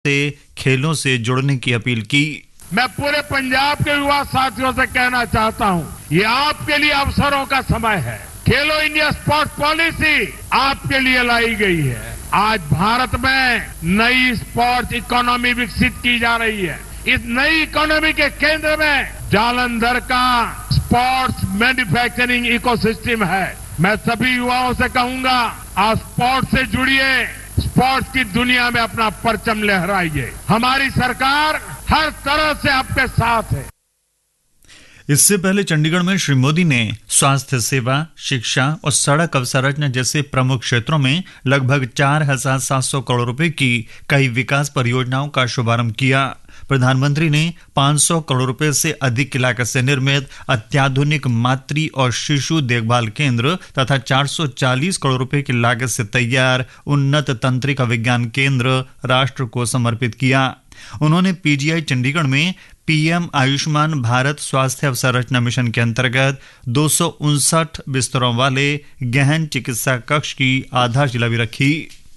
से खेलों से जुड़ने की अपील की। मैं पूरे पंजाब के युवा साथियों से कहना चाहता हूं, ये आपके लिए अवसरों का समय है। खेलो इंडिया स्पोर्ट्स पॉलिसी आपके लिए लाई गई है। आज भारत में नई स्पोर्ट्स इकोनॉमी विकसित की जा रही है। इस नई इकोनॉमी के केंद्र में जालंधर का स्पोर्ट्स मैन्युफैक्चरिंग इकोसिस्टम है। मैं सभी युवाओं से कहूंगा, आप स्पोर्ट्स से जुड़िए, स्पोर्ट्स की दुनिया में अपना परचम लहराइए। हमारी सरकार हर तरह से आपके साथ है। इससे पहले चंडीगढ़ में श्री मोदी ने स्वास्थ्य सेवा, शिक्षा और सड़क अवसंरचना जैसे प्रमुख क्षेत्रों में लगभग 4,700 करोड़ रुपए की कई विकास परियोजनाओं का शुभारंभ किया। प्रधानमंत्री ने 500 करोड़ रुपए से अधिक की लागत से निर्मित अत्याधुनिक मातृ और शिशु देखभाल केंद्र तथा 440 करोड़ रुपए की लागत से तैयार उन्नत तंत्रिका विज्ञान केंद्र राष्ट्र को समर्पित किया। उन्होंने पीजीआई चंडीगढ़ में पीएम आयुष्मान भारत स्वास्थ्य अवसंरचना मिशन के अंतर्गत 259 बिस्तरों वाले गहन चिकित्सा कक्ष की आधारशिला भी रखी।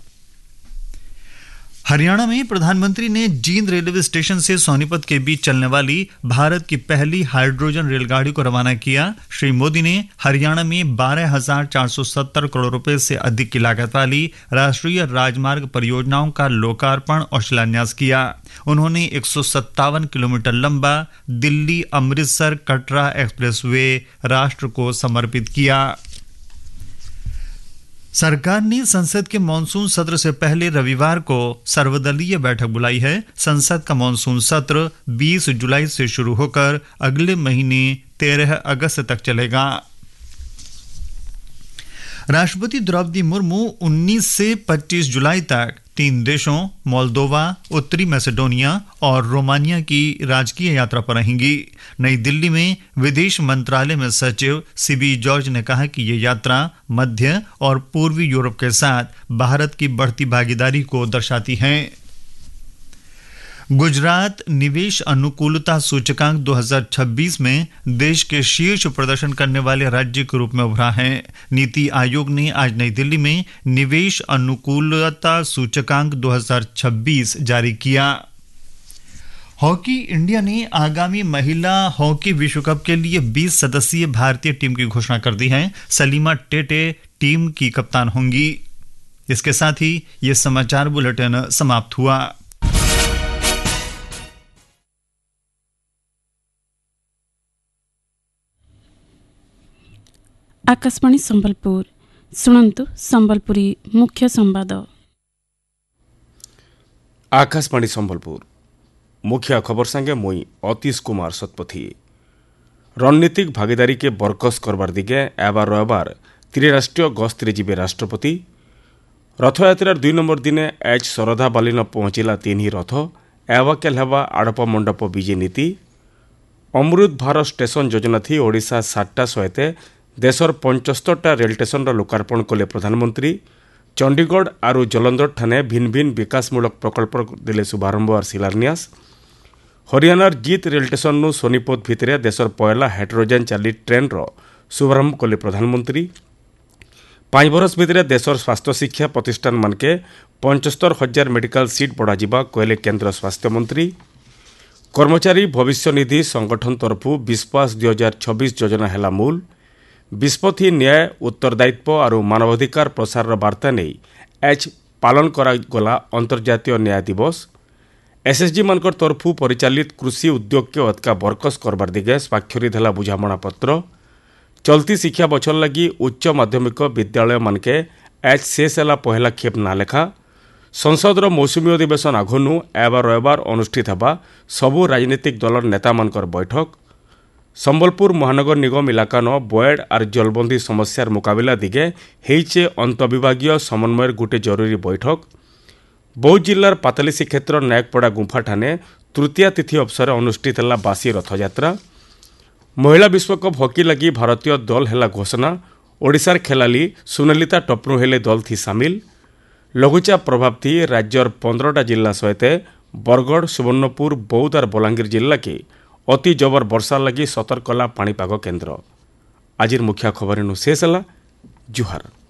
हरियाणा में प्रधानमंत्री ने जींद रेलवे स्टेशन से सोनीपत के बीच चलने वाली भारत की पहली हाइड्रोजन रेलगाड़ी को रवाना किया। श्री मोदी ने हरियाणा में 12,470 करोड़ रुपए से अधिक की लागत वाली राष्ट्रीय राजमार्ग परियोजनाओं का लोकार्पण और शिलान्यास किया। उन्होंने 157 किलोमीटर लंबा दिल्ली अमृतसर कटरा एक्सप्रेसवे राष्ट्र को समर्पित किया। सरकार ने संसद के मानसून सत्र से पहले रविवार को सर्वदलीय बैठक बुलाई है। संसद का मानसून सत्र 20 जुलाई से शुरू होकर अगले महीने 13 अगस्त तक चलेगा। राष्ट्रपति द्रौपदी मुर्मू 19 से 25 जुलाई तक 3 देशों मोल्दोवा, उत्तरी मैसेडोनिया और रोमानिया की राजकीय यात्रा पर रहेंगी। नई दिल्ली में विदेश मंत्रालय में सचिव सीबी जॉर्ज ने कहा कि ये यात्रा मध्य और पूर्वी यूरोप के साथ भारत की बढ़ती भागीदारी को दर्शाती है। गुजरात निवेश अनुकूलता सूचकांक 2026 में देश के शीर्ष प्रदर्शन करने वाले राज्य के रूप में उभरा है। नीति आयोग ने आज नई दिल्ली में निवेश अनुकूलता सूचकांक 2026 जारी किया। हॉकी इंडिया ने आगामी महिला हॉकी विश्व कप के लिए 20 सदस्यीय भारतीय टीम की घोषणा कर दी है। सलीमा टेटे टीम की कप्तान होंगी। इसके साथ ही ये समाचार बुलेटिन समाप्त हुआ। आकाशवाणी संबलपुर शुणु संबलपुरी मुख्य संवाद। आकाशवाणी संबलपुर मुख्य खबर संगे मुई अतीश कुमार सतपथी। रणनीतिक भागीदारी के बरकस करबार दिगे एबार रविवार त्रिराष्ट्रीय गस्ତରେ जिबे राष्ट्रपति। रथयात्रार 2 नंबर दिने एच शरधा बालिन पहुंचला 3 रथ एवाकेल हेबा आड़प मंडप विजे नीति। अमृत भारत स्टेशन योजना थी ओडिशा 7टा सहित देशर 75टा रेल स्टेशन लोकार्पण कले प्रधानमंत्री। चंडीगढ़ आरु जलंधर ठाने भिन्न भिन्न विकासमूलक प्रकल्प दिले शुभारंभ और शिलान्यास। हरियाणार जीत रेल स्टेशन नु सोनीपत भितरे देशर पहला हाइड्रोजन चालित ट्रेन शुभारंभ कले प्रधानमंत्री। 5 वर्ष भितरे देशर स्वास्थ्य शिक्षा प्रतिष्ठान मानके 75,000 मेडिकल सीट बढ़ा जिबा कहले केंद्र स्वास्थ्य मंत्री। कर्मचारी भविष्य निधि संगठन तरफु विश्वास 2026 योजना हेला मूल। विस्पति न्याय उत्तरदायित्व और मानवाधिकार प्रसार वार्ता नहीं एच पालन करागला अंतर्जातीय न्याय दिवस। एसएसजी मानकर तरफु परिचालित कृषि उद्योग के अतका बरकस करबार दिगे स्वाक्षरित है बुझामणा पत्र। चलती शिक्षा बछर लगी उच्च माध्यमिक विद्यालय मानके एच शेष है पहला खेप ना लेखा। संसदर मौसुमी अधिवेशन आघनु एबार रविवार अनुष्ठित होगा सबु राजनीतिक दलर नेता मानकर बैठक। संबलपुर महानगर निगम इलाका न बॉयड और जलबंदी समस्यार मुकाबला दिगे हेइचे अंतविभागीय समन्वयर गोटे जरूरी बैठक। बौद्ध जिलार पाताली श्रीक्षेत्र नायकपड़ा गुंफा ठाने तृतीय तिथि अवसर अनुष्ठित है बासी रथयात्रा। महिला विश्वकप हॉकी लगी भारतीय दल है घोषणा। ओडिशार खेलाली सुनलिता टप्नु हेले दल थी सामिल। लघुचाप प्रभाव थी राज्यर 15टा जिला सहित बरगढ़, सुवर्णपुर, बौद्ध और बलांगीर जिला के अति जबर वर्षा लगी सतर्क कला पाणीपाग केन्द्र। आज मुख्य खबर शेष है। जुहार।